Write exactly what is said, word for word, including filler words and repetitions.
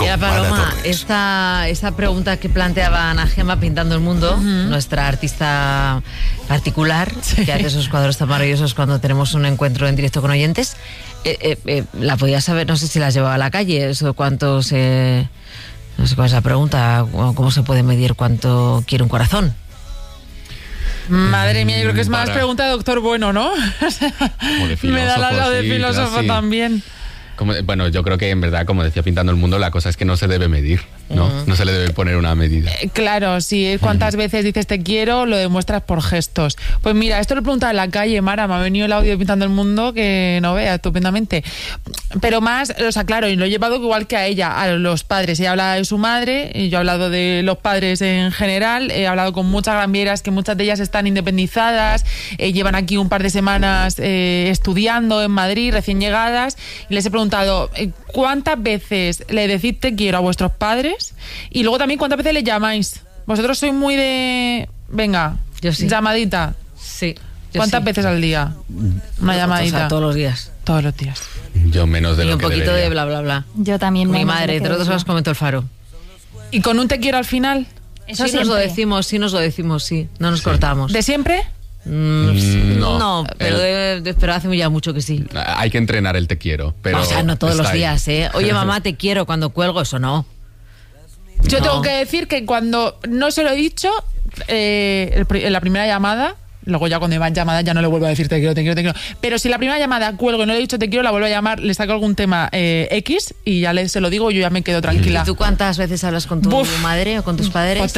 Mira, Paloma, Mara Torres. esta, esta pregunta que planteaba Ana Gemma pintando el mundo, uh-huh. nuestra artista particular, sí. que hace esos cuadros tan maravillosos cuando tenemos un encuentro en directo con oyentes, eh, eh, eh, la podía saber, no sé si las llevaba a la calle, eso cuánto se... No sé cuál es la pregunta, ¿cómo se puede medir cuánto quiere un corazón? Madre mía, yo creo que es más Para... pregunta de doctor Bueno, ¿no? Me da la lado de sí, filósofo sí. también. Como, bueno, yo creo que en verdad, como decía Pintando el Mundo, la cosa es que no se debe medir, ¿no? Uh-huh. No se le debe poner una medida. Eh, claro, sí. Cuántas uh-huh. veces dices te quiero, lo demuestras por gestos. Pues mira, esto lo he preguntado en la calle, Mara, me ha venido el audio de Pintando el Mundo que no vea estupendamente. Pero más, o sea, claro, y lo he llevado igual que a ella, a los padres. Ella habla de su madre, y yo he hablado de los padres en general, he hablado con muchas granvieras que muchas de ellas están independizadas, eh, llevan aquí un par de semanas eh, estudiando en Madrid, recién llegadas, y les he preguntado ¿cuántas veces le decís te quiero a vuestros padres? Y luego también ¿cuántas veces le llamáis? Vosotros sois muy de... Venga, yo sí. llamadita. Sí. ¿Cuántas sí. veces al día? Una llamadita. O sea, todos los días. Todos los días. Yo menos de y lo un que poquito debería. de bla, bla, bla. Yo también. Mi madre, entre otras cosas comentó el Faro. ¿Y con un te quiero al final? Eso sí siempre. Nos lo decimos, sí nos lo decimos, sí. No nos sí. cortamos. ¿De siempre? Mm, no, no, pero, el, de, pero hace ya mucho que sí. Hay que entrenar el te quiero, pero o sea, no todos los días, ahí. ¿eh? Oye, mamá, te quiero cuando cuelgo, eso no. Yo no. tengo que decir que cuando no se lo he dicho, eh, en la primera llamada, luego ya cuando van llamadas ya no le vuelvo a decir te quiero, te quiero, te quiero. Pero si la primera llamada cuelgo y no le he dicho te quiero, la vuelvo a llamar, le saco algún tema eh, X y ya le, se lo digo y yo ya me quedo tranquila. ¿Y tú cuántas veces hablas con tu Uf, madre o con tus padres? Pues